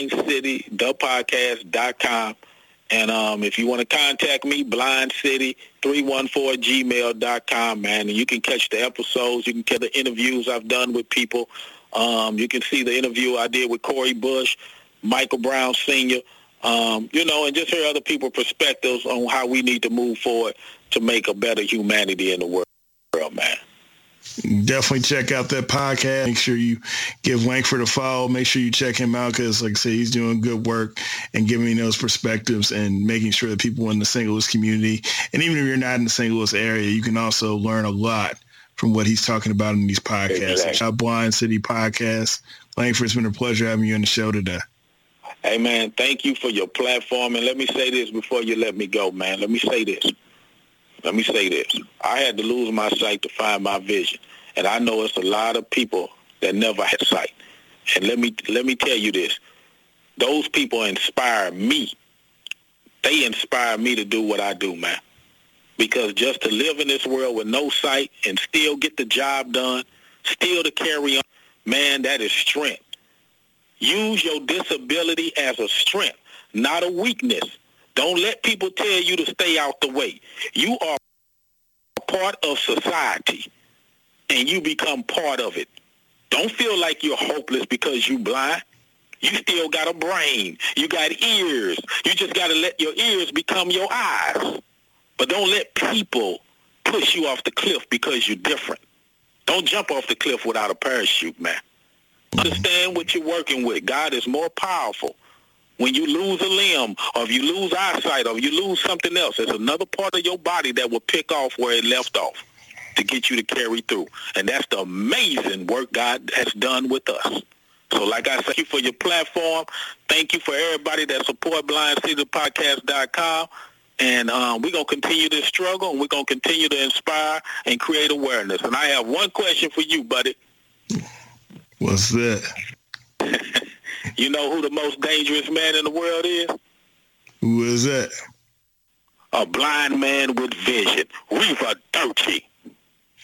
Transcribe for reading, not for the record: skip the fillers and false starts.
City, thepodcast.com. And if you want to contact me, blindcity314gmail.com, man. And you can catch the episodes. You can catch the interviews I've done with people. You can see the interview I did with Corey Bush, Michael Brown Sr., and just hear other people's perspectives on how we need to move forward to make a better humanity in the world, man. Definitely check out that podcast. Make sure you give Wankford a follow. Make sure you check him out because, like I said, he's doing good work and giving those perspectives and making sure that people in the St. Louis community, and even if you're not in the St. Louis area, you can also learn a lot from what he's talking about in these podcasts. Exactly. Blind City Podcast. Wankford, it's been a pleasure having you on the show today. Hey, man, thank you for your platform. And let me say this before you let me go, man. Let me say this. I had to lose my sight to find my vision. And I know it's a lot of people that never had sight. And let me tell you this. Those people inspire me. They inspire me to do what I do, man. Because just to live in this world with no sight and still get the job done, still to carry on, man, that is strength. Use your disability as a strength, not a weakness. Don't let people tell you to stay out the way. You are part of society, and you become part of it. Don't feel like you're hopeless because you blind. You still got a brain. You got ears. You just got to let your ears become your eyes. But don't let people push you off the cliff because you're different. Don't jump off the cliff without a parachute, man. Understand what you're working with. God is more powerful. When you lose a limb, or if you lose eyesight, or if you lose something else, there's another part of your body that will pick off where it left off to get you to carry through. And that's the amazing work God has done with us. So like I said, thank you for your platform. Thank you for everybody that support blindcitypodcast.com. And we're going to continue this struggle, and we're going to continue to inspire and create awareness. And I have one question for you, buddy. What's that? You know who the most dangerous man in the world is? Who is that? A blind man with vision. Reeva Dirty.